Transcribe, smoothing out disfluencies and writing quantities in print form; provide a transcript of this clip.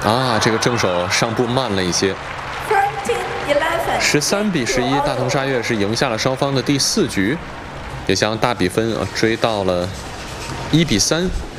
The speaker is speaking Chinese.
啊，这个正手上步慢了一些。13比11，大同沙月是赢下了双方的第4局，也将大比分追到了1比3。